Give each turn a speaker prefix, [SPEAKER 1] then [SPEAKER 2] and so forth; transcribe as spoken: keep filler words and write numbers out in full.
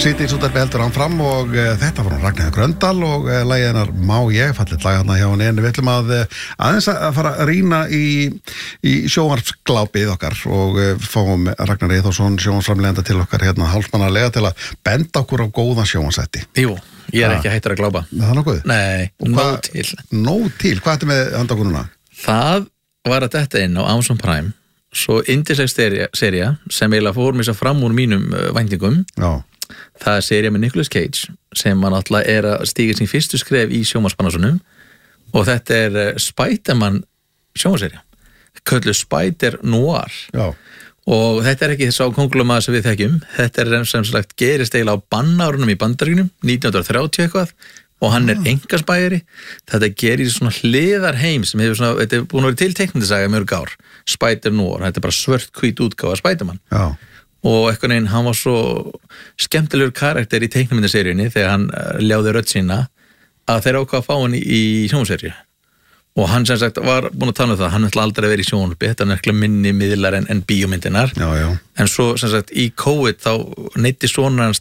[SPEAKER 1] Síðdegis útvarpi heldur hann fram og uh, þetta var hún Ragnheiður Gröndal og uh, lagið hennar Má ég, fallið lag hérna hjá henni en við ætlum að uh, aðeins að fara að rýna í, í sjónvarpsglápið okkar og uh, fáum Ragnar Eyþórsson sjónvarpsframleiðanda til okkar hérna hálfmannalega til að benda okkur á góðan sjónvarpsþætti.
[SPEAKER 2] Jú, ég er ekki hættur að glápa.
[SPEAKER 1] Það er nokkuð?
[SPEAKER 2] Nei, nóg til.
[SPEAKER 1] Nóg til, hvað ertu með handa okkur núna?
[SPEAKER 2] Það var að detta inn á Amazon Prime svo indisleg sería sem eiginlega fór mér svo fram úr mínum uh, væntingum.
[SPEAKER 1] Já.
[SPEAKER 2] Það er sería með Nicolas Cage sem hann alltaf er að stíga sín fyrstu skref í sjónvarpsbransanum og þetta er uh, Spider-Man sjónvarpssería. Kölluð Spider Noir. Já. Og þetta er ekki þess á kongulómaða sem við þekkjum. Þetta er sem sagt gerist eiginlega á bannárunum í Bandaríkjunum nítján hundruð og þrjátíu eitthvað og hann er einkaspæjari. Þetta gerir svona hliðarheim sem hefur svona, þetta er búin að vera til teiknimyndasaga mörg ár. Spider Noir, þetta er bara svört hvít útgáfa Spider-Man. Já. Og eitthvað neginn, hann var svo skemmtilegur karakter í teiknimyndaseríunni þegar hann ljáði rödd sína að þeir ákvað að fá hann í, í sjónvarpsseríu. Og hann sem sagt var búin að tala um það, hann ætla aldrei að vera í sjónvarpi, þetta er nefnilega minni miðlar en, en bíómyndinar. Já, já. En svo sem sagt í COVID þá neytti sonur hans